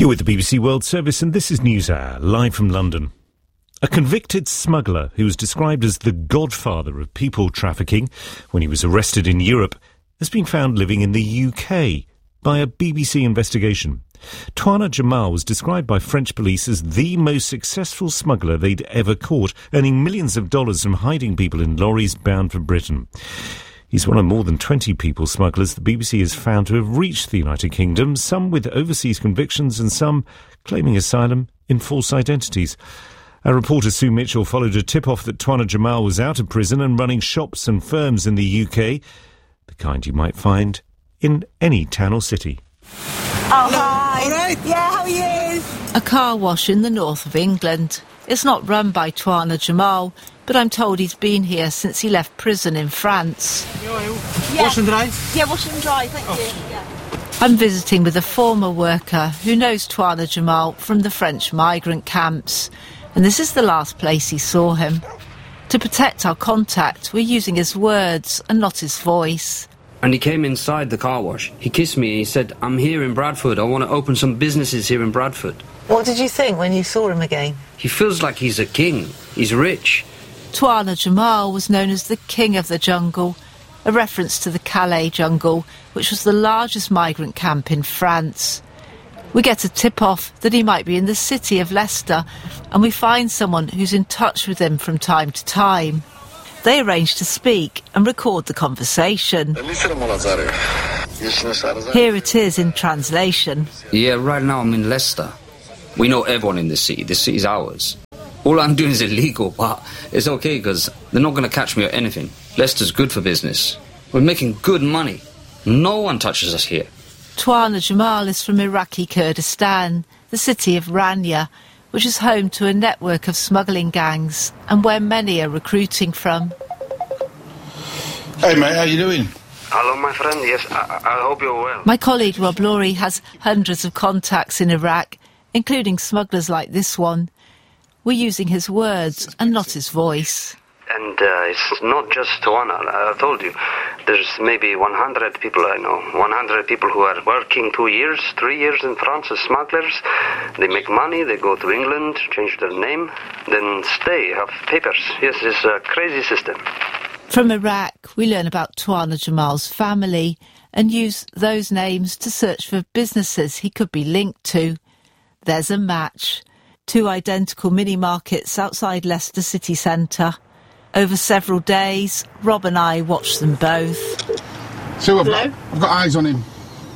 You're with the BBC World Service and this is NewsHour, live from London. A convicted smuggler who was described as the godfather of people trafficking when he was arrested in Europe has been found living in the UK by a BBC investigation. Touana Jamal was described by French police as the most successful smuggler they'd ever caught, earning millions of dollars from hiding people in lorries bound for Britain. He's one of more than 20 people smugglers the BBC has found to have reached the United Kingdom, some with overseas convictions and some claiming asylum in false identities. Our reporter Sue Mitchell followed a tip-off that Touana Jamal was out of prison and running shops and firms in the UK, the kind you might find in any town or city. Oh, hi. All right? Yeah, how are you? A car wash in the north of England. It's not run by Touana Jamal, but I'm told he's been here since he left prison in France. Yeah. Wash and dry? Yeah, wash and dry, thank you. Yeah. I'm visiting with a former worker who knows Touana Jamal from the French migrant camps, and this is the last place he saw him. To protect our contact, we're using his words and not his voice. And he came inside the car wash. He kissed me and he said, "I'm here in Bradford. I want to open some businesses here in Bradford." What did you think when you saw him again? He feels like he's a king. He's rich. Touana Jamal was known as the King of the Jungle, a reference to the Calais jungle, which was the largest migrant camp in France. We get a tip-off that he might be in the city of Leicester, and we find someone who's in touch with him from time to time. They arrange to speak and record the conversation. Here it is in translation. Yeah, right now I'm in Leicester. We know everyone in the city. The city's ours. All I'm doing is illegal, but it's okay because they're not going to catch me or anything. Leicester's good for business. We're making good money. No one touches us here. Touana Jamal is from Iraqi Kurdistan, the city of Rania, which is home to a network of smuggling gangs and where many are recruiting from. Hey mate, how you doing? Hello, my friend. Yes, I hope you're well. My colleague Rob Laurie has hundreds of contacts in Iraq, including smugglers like this one. We're using his words and not his voice. And it's not just Touana. I told you, there's maybe 100 people I know. 100 people who are working 2 years, 3 years in France as smugglers. They make money, they go to England, change their name, then stay, have papers. Yes, it's a crazy system. From Iraq, we learn about Touana Jamal's family and use those names to search for businesses he could be linked to. There's a match. 2 identical mini-markets outside Leicester city centre. Over several days, Rob and I watched them both. So I've got eyes on him.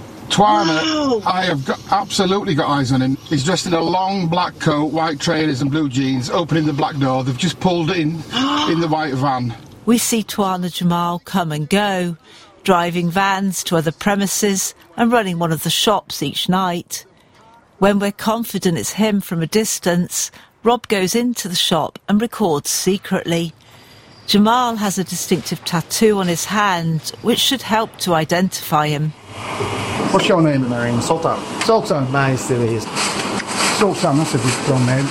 Touana, I have absolutely got eyes on him. He's dressed in a long black coat, white trainers and blue jeans, opening the black door. They've just pulled in the white van. We see Touana Jamal come and go, driving vans to other premises and running one of the shops each night. When we're confident it's him from a distance, Rob goes into the shop and records secretly. Jamal has a distinctive tattoo on his hand, which should help to identify him. What's your name in there? Sultan. Sultan. Nice to meet you. Sultan, that's a good name.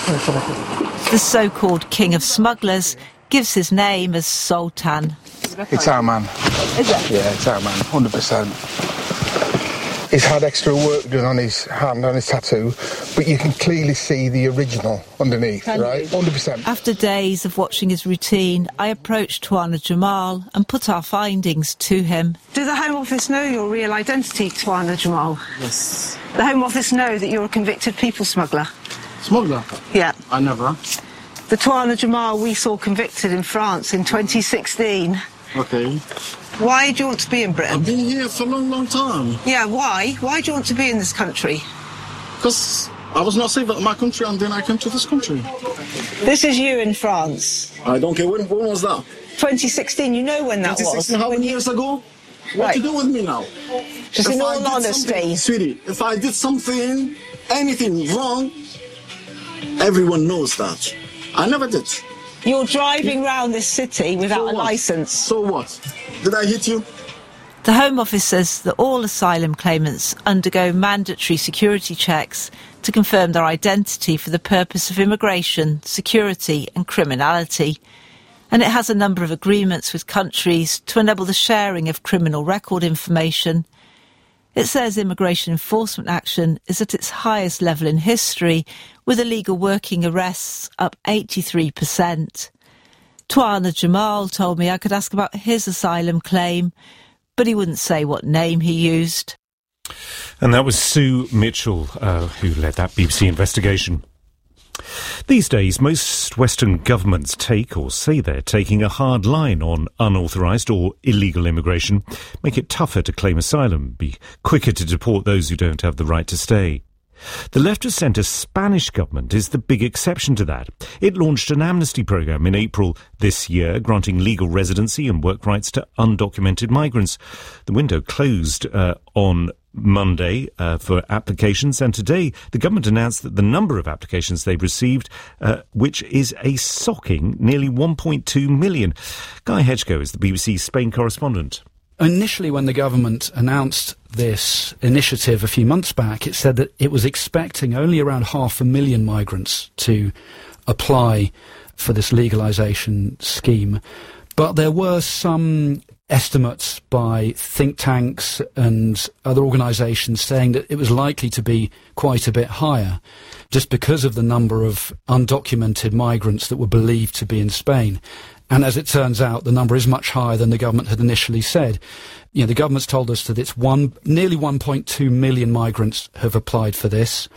The so-called king of smugglers gives his name as Sultan. It's our man. Is it? Yeah, it's our man, 100%. He's had extra work done on his hand, on his tattoo, but you can clearly see the original underneath, right? 100%. After days of watching his routine, I approached Touana Jamal and put our findings to him. Do the Home Office know your real identity, Touana Jamal? Yes. The Home Office know that you're a convicted people smuggler? Smuggler? Yeah. I never. The Touana Jamal we saw convicted in France in 2016. Okay. Why do you want to be in Britain? I've been here for a long, long time. Yeah, why? Why do you want to be in this country? Because I was not safe at my country and then I came to this country. This is you in France. I don't care when was that? 2016, you know when that 2016, was. how many years ago? What Right. to do with me now? Just in all honesty. Sweetie, if I did something, anything wrong, everyone knows that. I never did. You're driving round this city without So a what? licence. So what? Did I hit you? The Home Office says that all asylum claimants undergo mandatory security checks to confirm their identity for the purpose of immigration, security and criminality. And it has a number of agreements with countries to enable the sharing of criminal record information. It says immigration enforcement action is at its highest level in history, with illegal working arrests up 83%. Twana Jamal told me I could ask about his asylum claim, but he wouldn't say what name he used. And that was Sue Mitchell, who led that BBC investigation. These days, most Western governments take or say they're taking a hard line on unauthorised or illegal immigration, make it tougher to claim asylum, be quicker to deport those who don't have the right to stay. The left-of-centre Spanish government is the big exception to that. It launched an amnesty programme in April this year, granting legal residency and work rights to undocumented migrants. The window closed on Monday for applications, and today the government announced that the number of applications they've received, which is a shocking nearly 1.2 million. Guy Hedgecoe is the BBC Spain correspondent. Initially, when the government announced this initiative a few months back, it said that it was expecting only around 500,000 migrants to apply for this legalisation scheme. But there were some estimates by think tanks and other organisations saying that it was likely to be quite a bit higher, just because of the number of undocumented migrants that were believed to be in Spain. And as it turns out, the number is much higher than the government had initially said. You know, the government's told us that it's nearly 1.2 million migrants have applied for this,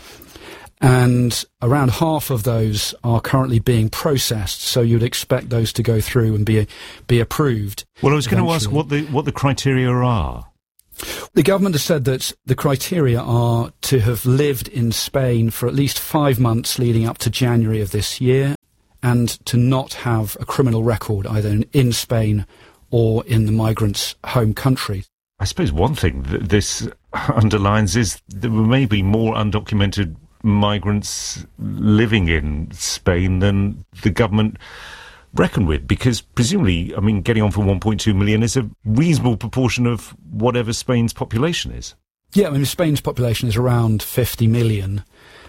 and around half of those are currently being processed. So you'd expect those to go through and be approved. Well, I was going to ask what the criteria are. The government has said that the criteria are to have lived in Spain for at least 5 months leading up to January of this year, and to not have a criminal record either in Spain or in the migrant's home country. I suppose one thing that this underlines is there may be more undocumented migrants living in Spain than the government reckoned with, because presumably, I mean, getting on for 1.2 million is a reasonable proportion of whatever Spain's population is. Yeah, I mean, Spain's population is around 50 million,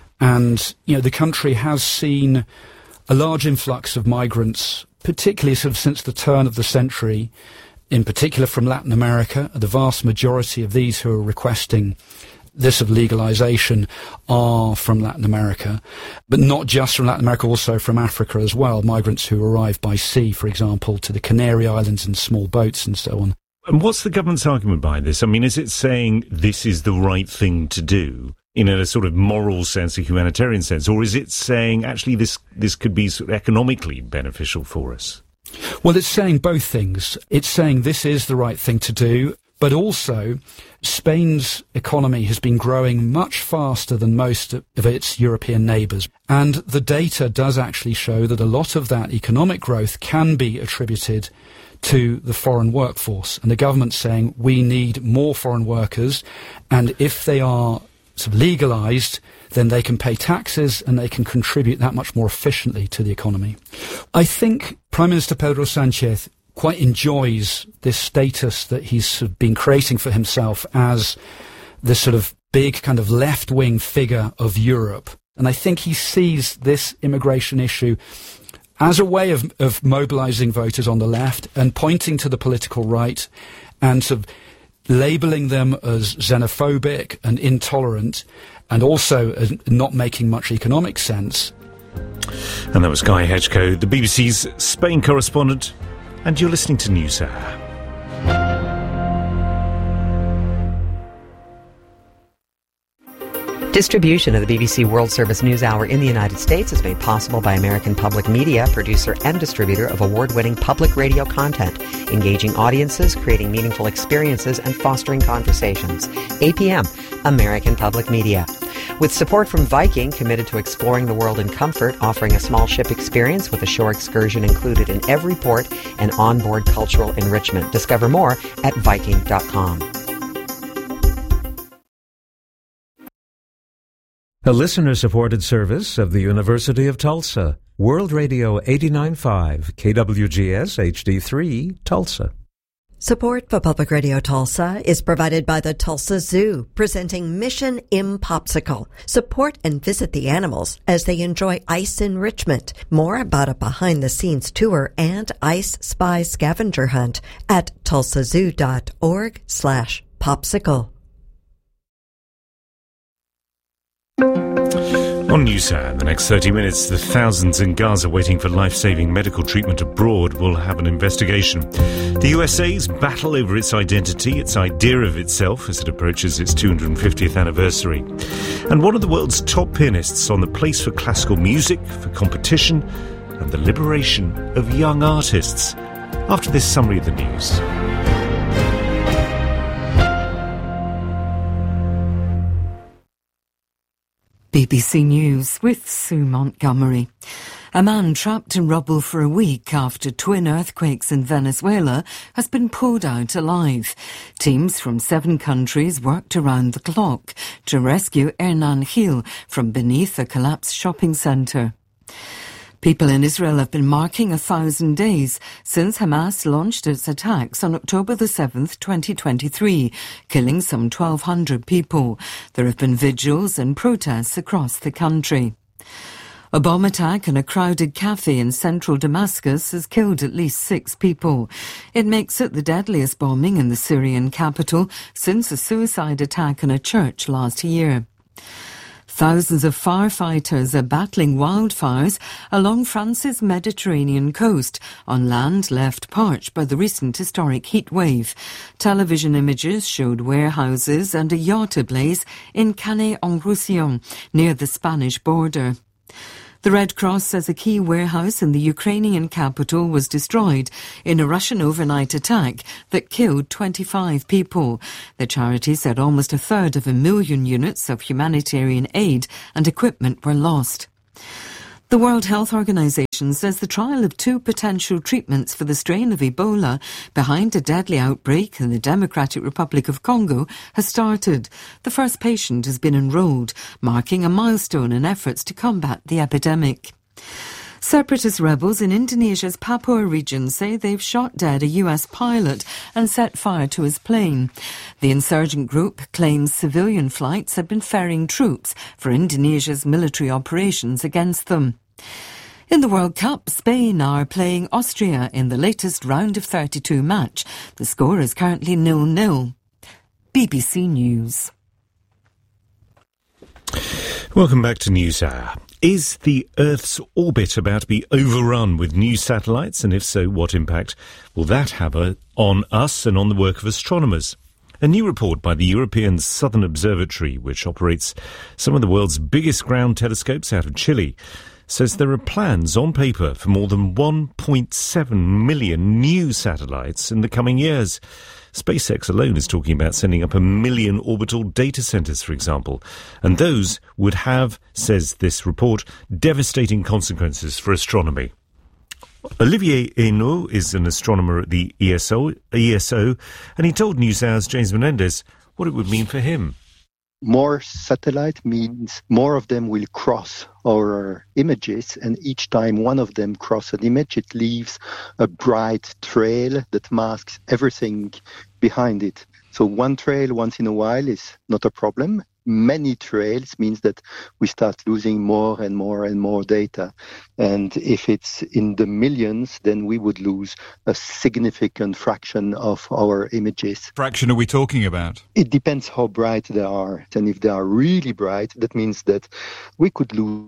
and, you know, the country has seen a large influx of migrants, particularly sort of since the turn of the century, in particular from Latin America. The vast majority of these who are requesting this of legalisation are from Latin America, but not just from Latin America, also from Africa as well. Migrants who arrive by sea, for example, to the Canary Islands in small boats and so on. And what's the government's argument behind this? I mean, is it saying this is the right thing to do in a sort of moral sense, a humanitarian sense, or is it saying actually this could be sort of economically beneficial for us? Well, it's saying both things. It's saying this is the right thing to do, but also Spain's economy has been growing much faster than most of its European neighbours. And the data does actually show that a lot of that economic growth can be attributed to the foreign workforce. And the government's saying we need more foreign workers, and if they are sort of legalised, then they can pay taxes and they can contribute that much more efficiently to the economy. I think Prime Minister Pedro Sánchez quite enjoys this status that he's sort of been creating for himself as this sort of big kind of left-wing figure of Europe. And I think he sees this immigration issue as a way of mobilising voters on the left and pointing to the political right and sort of labelling them as xenophobic and intolerant, and also as not making much economic sense. And that was Guy Hedgecoe, the BBC's Spain correspondent, and you're listening to NewsHour. Distribution of the BBC World Service News Hour in the United States is made possible by American Public Media, producer and distributor of award-winning public radio content, engaging audiences, creating meaningful experiences, and fostering conversations. APM, American Public Media. With support from Viking, committed to exploring the world in comfort, offering a small ship experience with a shore excursion included in every port and onboard cultural enrichment. Discover more at Viking.com. A listener-supported service of the University of Tulsa. World Radio 89.5, KWGS HD3, Tulsa. Support for Public Radio Tulsa is provided by the Tulsa Zoo, presenting Mission Impopsicle. Support and visit the animals as they enjoy ice enrichment. More about a behind-the-scenes tour and Ice Spy scavenger hunt at tulsazoo.org/popsicle. On NewsHour, in the next 30 minutes, the thousands in Gaza waiting for life-saving medical treatment abroad will have an investigation. The USA's battle over its identity, its idea of itself, as it approaches its 250th anniversary. And one of the world's top pianists on the place for classical music, for competition, and the liberation of young artists. After this summary of the news. BBC News with Sue Montgomery. A man trapped in rubble for a week after twin earthquakes in Venezuela has been pulled out alive. Teams from 7 countries worked around the clock to rescue Hernan Gil from beneath a collapsed shopping centre. People in Israel have been marking 1,000 days since Hamas launched its attacks on October the 7th, 2023, killing some 1,200 people. There have been vigils and protests across the country. A bomb attack in a crowded cafe in central Damascus has killed at least 6 people. It makes it the deadliest bombing in the Syrian capital since a suicide attack in a church last year. Thousands of firefighters are battling wildfires along France's Mediterranean coast on land left parched by the recent historic heat wave. Television images showed warehouses and a yacht ablaze in Canet-en-Roussillon, near the Spanish border. The Red Cross says a key warehouse in the Ukrainian capital was destroyed in a Russian overnight attack that killed 25 people. The charity said almost 1/3 units of humanitarian aid and equipment were lost. The World Health Organization says the trial of 2 potential treatments for the strain of Ebola behind a deadly outbreak in the Democratic Republic of Congo has started. The first patient has been enrolled, marking a milestone in efforts to combat the epidemic. Separatist rebels in Indonesia's Papua region say they've shot dead a US pilot and set fire to his plane. The insurgent group claims civilian flights have been ferrying troops for Indonesia's military operations against them. In the World Cup, Spain are playing Austria in the latest round of 32 match. The score is currently 0-0. BBC News. Welcome back to NewsHour. Is the Earth's orbit about to be overrun with new satellites? And if so, what impact will that have on us and on the work of astronomers? A new report by the European Southern Observatory, which operates some of the world's biggest ground telescopes out of Chile, says there are plans on paper for more than 1.7 million new satellites in the coming years. SpaceX alone is talking about sending up 1 million orbital data centres, for example. And those would have, says this report, devastating consequences for astronomy. Olivier Hainaut is an astronomer at the ESO, and he told NewsHour's James Menendez what it would mean for him. More satellite means more of them will cross our images, and each time one of them crosses an image, it leaves a bright trail that masks everything behind it. So one trail once in a while is not a problem. Many trails means that we start losing more and more and more data. And if it's in the millions, then we would lose a significant fraction of our images. Fraction are we talking about? It depends how bright they are. And if they are really bright, that means that we could lose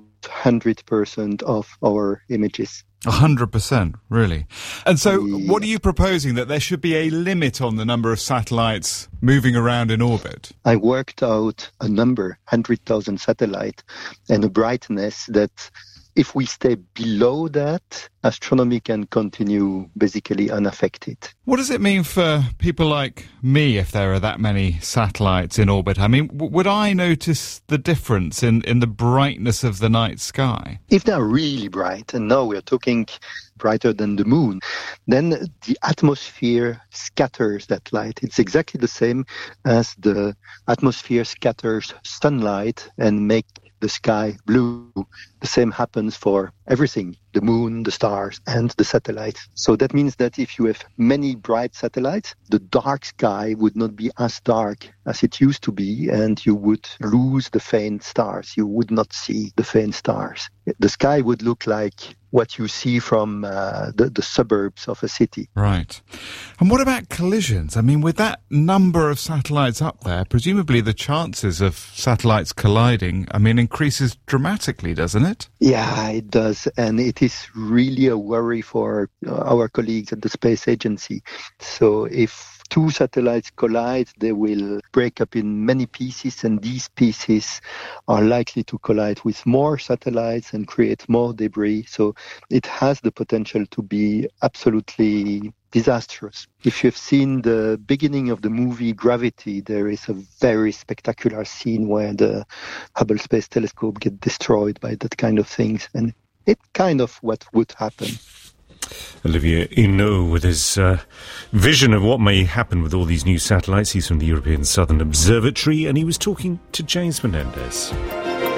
100% of our images. 100%, really. And so what are you proposing, that there should be a limit on the number of satellites moving around in orbit? I worked out a number, 100,000 satellites, and a brightness that if we stay below that, astronomy can continue basically unaffected. What does it mean for people like me if there are that many satellites in orbit? I mean, would I notice the difference in the brightness of the night sky? If they're really bright, and now we're talking brighter than the moon, then the atmosphere scatters that light. It's exactly the same as the atmosphere scatters sunlight and make the sky blue. The same happens for everything. the moon, the stars, and the satellites. So that means that if you have many bright satellites, the dark sky would not be as dark as it used to be, and you would lose the faint stars. You would not see the faint stars. The sky would look like what you see from the suburbs of a city. Right. And what about collisions? I mean, with that number of satellites up there, presumably the chances of satellites colliding, increases dramatically, doesn't it? Yeah, it does. And it is really a worry for our colleagues at the Space Agency. So if two satellites collide, they will break up in many pieces, and these pieces are likely to collide with more satellites and create more debris. So it has the potential to be absolutely disastrous. If you've seen the beginning of the movie Gravity, there is a very spectacular scene where the Hubble Space Telescope gets destroyed by that kind of things, and it's kind of what would happen. Olivier Hinault with his vision of what may happen with all these new satellites. He's from the European Southern Observatory, and he was talking to James Menendez.